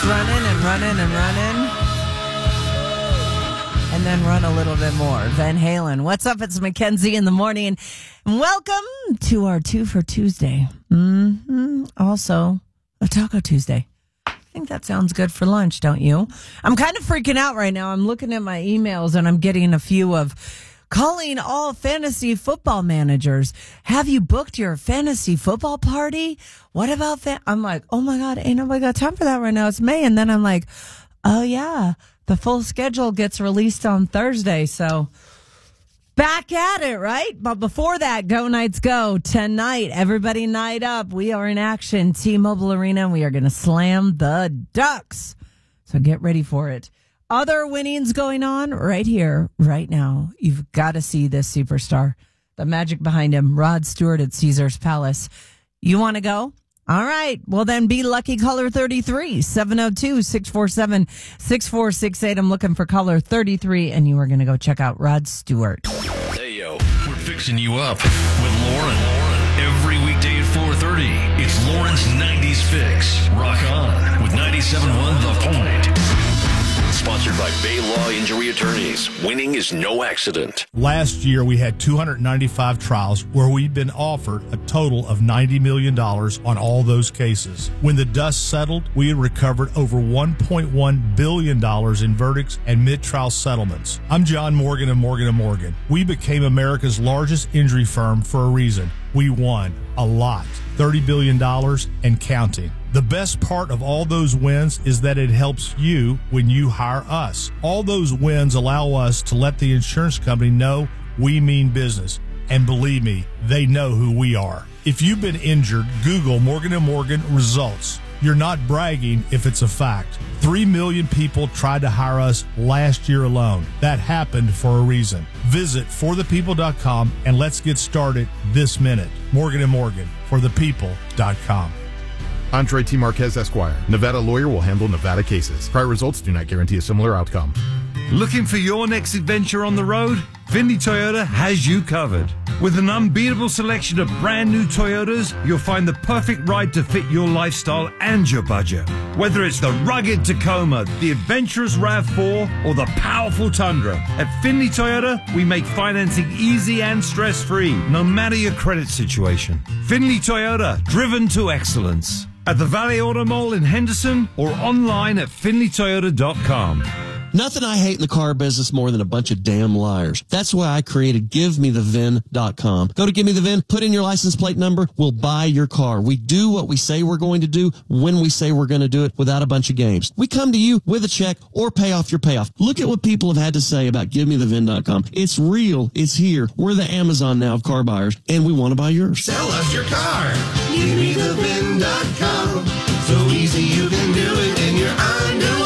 keeps running and running and running. And then run a little bit more. Van Halen. What's up? It's Mackenzie in the morning. Welcome to our 2 for Tuesday. Also, a Taco Tuesday. I think that sounds good for lunch, don't you? I'm kind of freaking out right now. I'm looking at my emails and I'm getting a few of calling all fantasy football managers. Have you booked your fantasy football party? What about I'm like, oh my God, ain't nobody got time for that right now. It's May. And then I'm like, oh yeah. The full schedule gets released on Thursday, so back at it, right? But before that, Go Knights Go. Tonight, everybody night up. We are in action. T-Mobile Arena, and we are going to slam the Ducks. So get ready for it. Other winnings going on right here, right now. You've got to see this superstar. The magic behind him, Rod Stewart at Caesars Palace. You want to go? All right. Well, then be lucky caller 33, 702-647-6468. I'm looking for caller 33, and you are going to go check out Rod Stewart. Hey, yo. We're fixing you up with Lauren. Every weekday at 4:30, it's Lauren's 90s Fix. Rock on with 97.1 The Point. Sponsored by Bay Law Injury Attorneys. Winning is no accident. Last year, we had 295 trials where we'd been offered a total of $90 million on all those cases. When the dust settled, we had recovered over $1.1 billion in verdicts and mid-trial settlements. I'm John Morgan of Morgan & Morgan. We became America's largest injury firm for a reason. We won a lot, $30 billion and counting. The best part of all those wins is that it helps you when you hire us. All those wins allow us to let the insurance company know we mean business. And believe me, they know who we are. If you've been injured, Google Morgan & Morgan results. You're not bragging if it's a fact. 3 million people tried to hire us last year alone. That happened for a reason. Visit forthepeople.com and let's get started this minute. Morgan & Morgan, forthepeople.com. Andre T. Marquez, Esquire. Nevada lawyer will handle Nevada cases. Prior results do not guarantee a similar outcome. Looking for your next adventure on the road? Findlay Toyota has you covered. With an unbeatable selection of brand new Toyotas, you'll find the perfect ride to fit your lifestyle and your budget. Whether it's the rugged Tacoma, the adventurous RAV4, or the powerful Tundra, at Findlay Toyota, we make financing easy and stress-free, no matter your credit situation. Findlay Toyota, driven to excellence. At the Valley Auto Mall in Henderson or online at FindlayToyota.com. Nothing I hate in the car business more than a bunch of damn liars. That's why I created GiveMeTheVIN.com. Go to Give Me the VIN, put in your license plate number, we'll buy your car. We do what we say we're going to do when we say we're going to do it without a bunch of games. We come to you with a check or pay off your payoff. Look at what people have had to say about GiveMeTheVIN.com. It's real. It's here. We're the Amazon now of car buyers, and we want to buy yours. Sell us your car. GiveMeTheVIN.com. So easy you can do it in your underwear.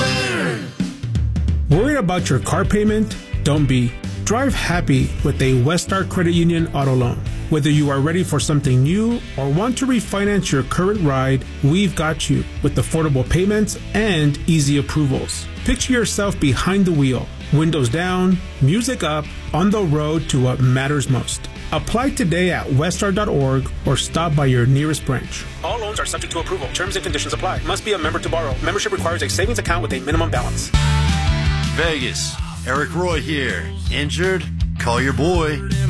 Worried about your car payment? Don't be. Drive happy with a Westar Credit Union auto loan. Whether you are ready for something new or want to refinance your current ride, we've got you with affordable payments and easy approvals. Picture yourself behind the wheel, windows down, music up, on the road to what matters most. Apply today at westar.org or stop by your nearest branch. All loans are subject to approval. Terms and conditions apply. Must be a member to borrow. Membership requires a savings account with a minimum balance. Vegas, Eric Roy here. Injured? Call your boy.